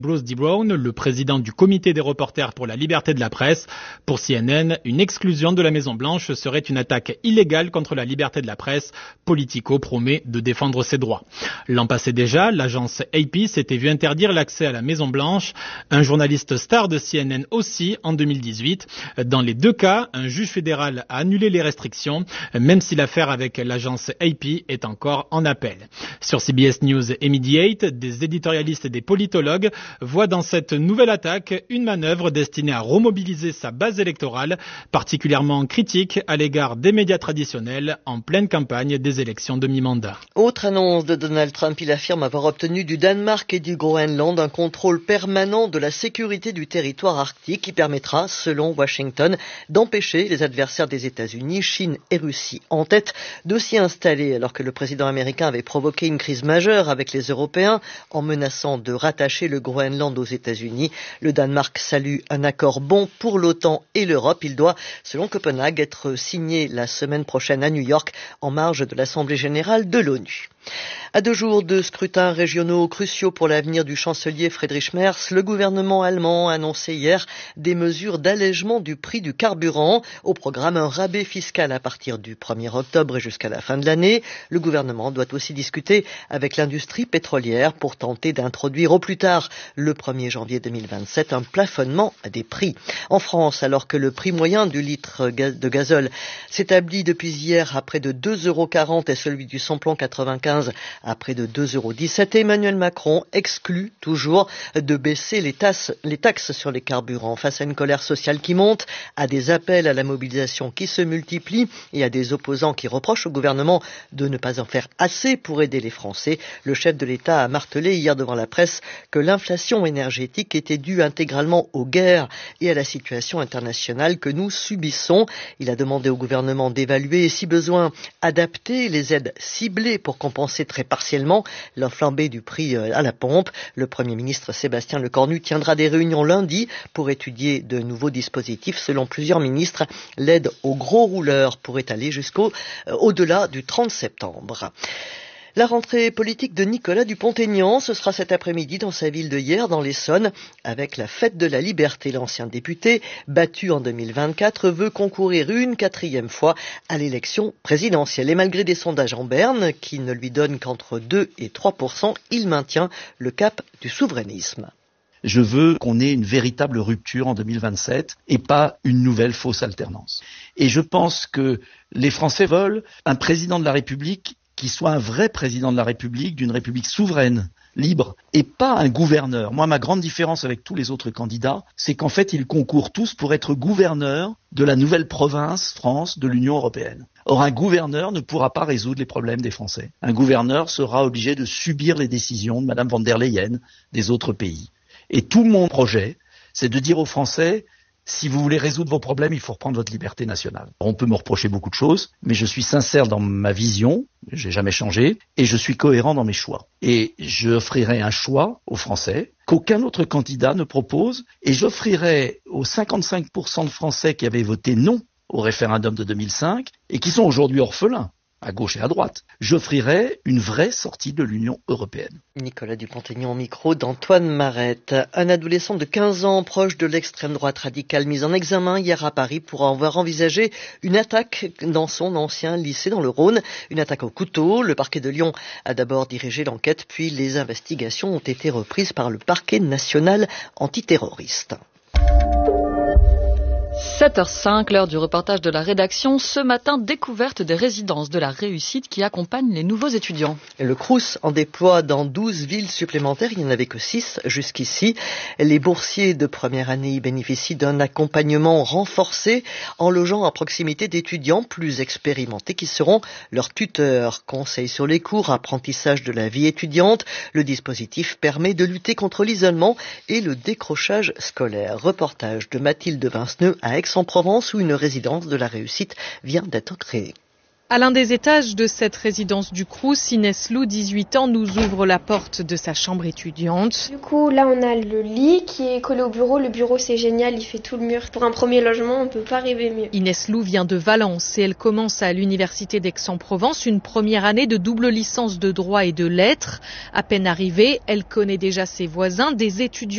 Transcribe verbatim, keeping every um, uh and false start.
Bruce D. Brown, le président du comité des reporters pour la liberté de la presse. Pour C N N, une exclusion de la Maison-Blanche serait une attaque illégale contre la liberté de la presse. Politico promet de défendre ses droits. L'an passé déjà, l'agence A P s'était vue interdire l'accès à la Maison-Blanche. Un journaliste star de C N N aussi en deux mille dix-huit. Dans les deux cas, un juge fédéral a annulé les restrictions, même si l'affaire avec l'agence A P est encore en appel. Sur C B S News et Mediaite, des éditorialistes et des politologues voit dans cette nouvelle attaque une manœuvre destinée à remobiliser sa base électorale, particulièrement critique à l'égard des médias traditionnels en pleine campagne des élections de mi-mandat. Autre annonce de Donald Trump, il affirme avoir obtenu du Danemark et du Groenland un contrôle permanent de la sécurité du territoire arctique qui permettra, selon Washington, d'empêcher les adversaires des États-Unis, Chine et Russie en tête, de s'y installer, alors que le président américain avait provoqué une crise majeure avec les Européens en menaçant de rattacher le Groenland aux États-Unis. Le Danemark salue un accord bon pour l'OTAN et l'Europe. Il doit, selon Copenhague, être signé la semaine prochaine à New York en marge de l'Assemblée générale de l'ONU. À deux jours de scrutins régionaux cruciaux pour l'avenir du chancelier Friedrich Merz, le gouvernement allemand a annoncé hier des mesures d'allègement du prix du carburant. Au programme, un rabais fiscal à partir du premier octobre et jusqu'à la fin de l'année. Le gouvernement doit aussi discuter avec l'industrie pétrolière pour tenter d'introduire au plus tard le premier janvier deux mille vingt-sept un plafonnement des prix. En France, alors que le prix moyen du litre de gazole s'établit depuis hier à près de deux euros quarante et celui du samplon quatre-vingt-quinze à près de deux euros dix-sept, Emmanuel Macron exclut toujours de baisser les, tasses, les taxes sur les carburants. Face à une colère sociale qui monte, à des appels à la mobilisation qui se multiplient et à des opposants qui reprochent au gouvernement de ne pas en faire assez pour aider les Français, le chef de l'État a martelé hier devant la presse que l'inflation énergétique était due intégralement aux guerres et à la situation internationale que nous subissons. Il a demandé au gouvernement d'évaluer et, si besoin, adapter les aides ciblées pour compenser très partiellement la flambée du prix à la pompe. Le Premier ministre Sébastien Lecornu tiendra des réunions lundi pour étudier de nouveaux dispositifs. Selon plusieurs ministres, l'aide aux gros rouleurs pourrait aller jusqu'au euh, au-delà du trente septembre. La rentrée politique de Nicolas Dupont-Aignan, ce sera cet après-midi dans sa ville de Hyères, dans l'Essonne, avec la fête de la liberté. L'ancien député, battu en deux mille vingt-quatre, veut concourir une quatrième fois à l'élection présidentielle. Et malgré des sondages en berne, qui ne lui donnent qu'entre deux et trois pour cent, il maintient le cap du souverainisme. Je veux qu'on ait une véritable rupture en deux mille vingt-sept et pas une nouvelle fausse alternance. Et je pense que les Français veulent un président de la République qui soit un vrai président de la République, d'une République souveraine, libre, et pas un gouverneur. Moi, ma grande différence avec tous les autres candidats, c'est qu'en fait, ils concourent tous pour être gouverneurs de la nouvelle province France de l'Union européenne. Or, un gouverneur ne pourra pas résoudre les problèmes des Français. Un gouverneur sera obligé de subir les décisions de Madame von der Leyen des autres pays. Et tout mon projet, c'est de dire aux Français: si vous voulez résoudre vos problèmes, il faut reprendre votre liberté nationale. On peut me reprocher beaucoup de choses, mais je suis sincère dans ma vision, j'ai jamais changé, et je suis cohérent dans mes choix. Et j'offrirai un choix aux Français qu'aucun autre candidat ne propose, et j'offrirai aux cinquante-cinq pour cent de Français qui avaient voté non au référendum de deux mille cinq, et qui sont aujourd'hui orphelins, à gauche et à droite, j'offrirai une vraie sortie de l'Union européenne. Nicolas Dupont-Aignan au micro d'Antoine Marette. Un adolescent de quinze ans proche de l'extrême droite radicale mis en examen hier à Paris pour avoir envisagé une attaque dans son ancien lycée dans le Rhône. Une attaque au couteau. Le parquet de Lyon a d'abord dirigé l'enquête, puis les investigations ont été reprises par le parquet national antiterroriste. sept heures cinq, l'heure du reportage de la rédaction. Ce matin, découverte des résidences de la réussite qui accompagnent les nouveaux étudiants. Et le Crous en déploie dans douze villes supplémentaires. Il n'y en avait que six jusqu'ici. Les boursiers de première année y bénéficient d'un accompagnement renforcé en logeant à proximité d'étudiants plus expérimentés qui seront leurs tuteurs. Conseils sur les cours, apprentissage de la vie étudiante. Le dispositif permet de lutter contre l'isolement et le décrochage scolaire. Reportage de Mathilde Vinceneux à Aix-en-Provence où une résidence de la réussite vient d'être créée. À l'un des étages de cette résidence du Crous, Inès Lou, dix-huit ans, nous ouvre la porte de sa chambre étudiante. Du coup, là, on a le lit qui est collé au bureau. Le bureau, c'est génial, il fait tout le mur. Pour un premier logement, on ne peut pas rêver mieux. Inès Lou vient de Valence et elle commence à l'université d'Aix-en-Provence une première année de double licence de droit et de lettres. À peine arrivée, elle connaît déjà ses voisins, des étudiants